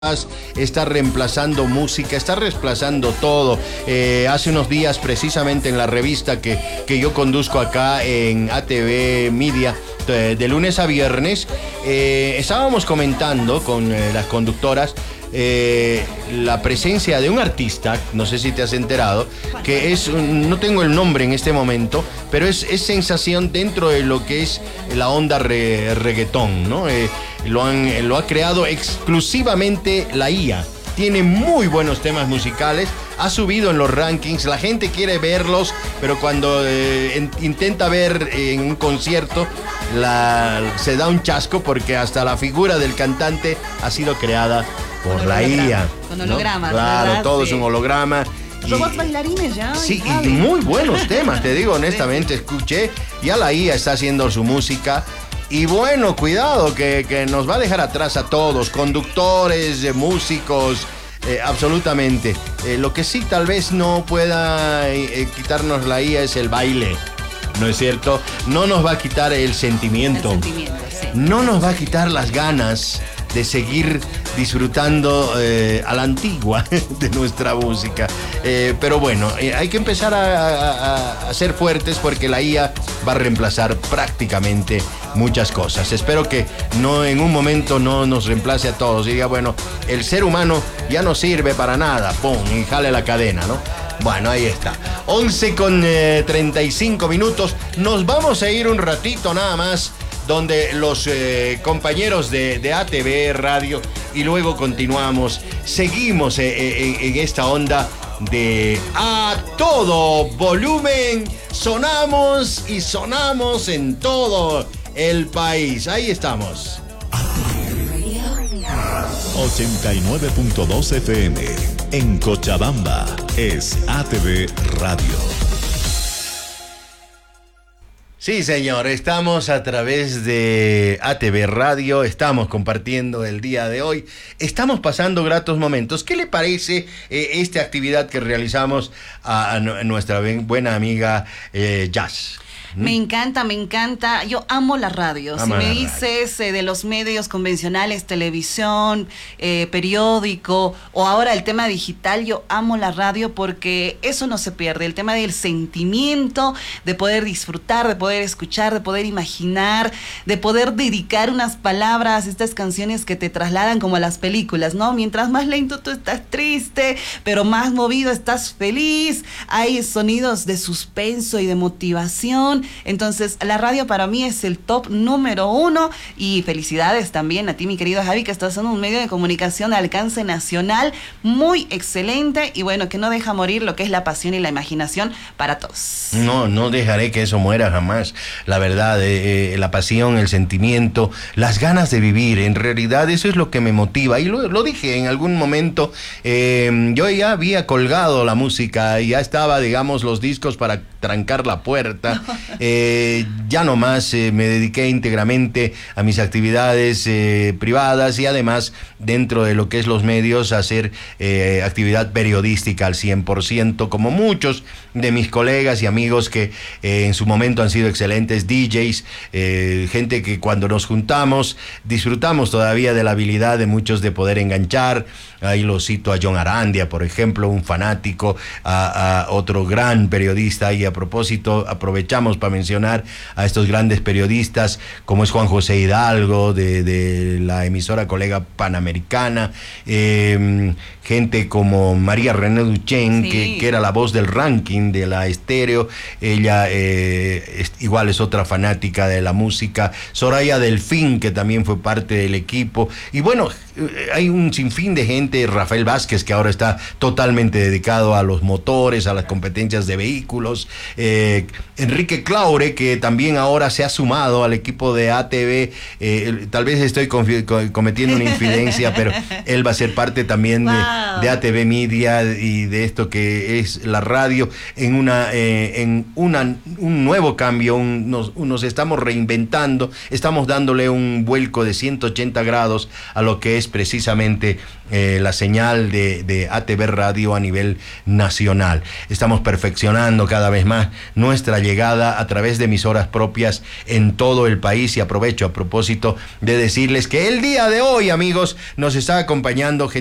está reemplazando música, está reemplazando todo. Hace unos días, precisamente en la revista que yo conduzco acá en ATV Media, de lunes a viernes, estábamos comentando con las conductoras la presencia de un artista, no sé si te has enterado, que es, no tengo el nombre en este momento, pero es sensación dentro de lo que es la onda reggaetón, ¿no? Lo ha creado exclusivamente la IA. Tiene muy buenos temas musicales, ha subido en los rankings, la gente quiere verlos, pero cuando intenta ver en un concierto, se da un chasco porque hasta la figura del cantante ha sido creada por la IA. Con hologramas, ¿no? Claro, ¿verdad? todo sí. Es un holograma. Robots bailarines ya. Sí, y muy buenos temas, te digo honestamente, escuché, ya la IA está haciendo su música. Y bueno, cuidado, que nos va a dejar atrás a todos, conductores, músicos, absolutamente. Lo que sí tal vez no pueda quitarnos la IA es el baile, ¿no es cierto? No nos va a quitar el sentimiento. Sí. No nos va a quitar las ganas de seguir disfrutando a la antigua de nuestra música. Pero bueno, hay que empezar a ser fuertes porque la IA va a reemplazar prácticamente muchas cosas. Espero que no en un momento no nos reemplace a todos y diga, bueno, el ser humano ya no sirve para nada, ¡pum! Y jale la cadena, ¿no? Bueno, ahí está. 11:35. Nos vamos a ir un ratito nada más, donde los compañeros de ATV Radio, y luego continuamos, seguimos en esta onda de a todo volumen, sonamos y sonamos en todo el país. Ahí estamos. 89.2 FM en Cochabamba es ATV Radio. Sí, señor, estamos a través de ATV Radio, estamos compartiendo el día de hoy, estamos pasando gratos momentos. ¿Qué le parece esta actividad que realizamos a nuestra buena amiga Jazz? Me encanta. Yo amo la radio. Si me dices de los medios convencionales, televisión, periódico o ahora el tema digital, yo amo la radio porque eso no se pierde. El tema del sentimiento, de poder disfrutar, de poder escuchar, de poder imaginar, de poder dedicar unas palabras, estas canciones que te trasladan como a las películas, ¿no? Mientras más lento tú estás triste, pero más movido estás feliz. Hay sonidos de suspenso y de motivación. Entonces la radio para mí es el top número 1 y felicidades también a ti, mi querido Javi, que estás en un medio de comunicación de alcance nacional muy excelente y bueno, que no deja morir lo que es la pasión y la imaginación para todos. No dejaré que eso muera jamás. La verdad, la pasión, el sentimiento, las ganas de vivir, en realidad eso es lo que me motiva y lo dije en algún momento. Yo ya había colgado la música y ya estaba, digamos, los discos para trancar la puerta. Ya no más me dediqué íntegramente a mis actividades privadas y además dentro de lo que es los medios a hacer actividad periodística al 100%, como muchos de mis colegas y amigos que en su momento han sido excelentes DJs, gente que cuando nos juntamos disfrutamos todavía de la habilidad de muchos de poder enganchar. Ahí lo cito a John Arandia, por ejemplo, un fanático, a otro gran periodista, y a propósito aprovechamos para mencionar a estos grandes periodistas como es Juan José Hidalgo de la emisora Colega Panamericana, gente como María René Duchén, sí, que era la voz del ranking de la estéreo. Ella igual es otra fanática de la música. Soraya Delfín, que también fue parte del equipo. Y bueno, hay un sinfín de gente. Rafael Vázquez, que ahora está totalmente dedicado a los motores, a las competencias de vehículos. Enrique Claure, que también ahora se ha sumado al equipo de ATV. Tal vez estoy cometiendo una infidencia, pero él va a ser parte también de ATV Media y de esto que es la radio en un nuevo cambio. Nos estamos reinventando, estamos dándole un vuelco de 180 grados a lo que es precisamente la señal de ATV Radio a nivel nacional. Estamos perfeccionando cada vez más nuestra llegada a través de emisoras propias en todo el país, y aprovecho a propósito de decirles que el día de hoy, amigos, nos está acompañando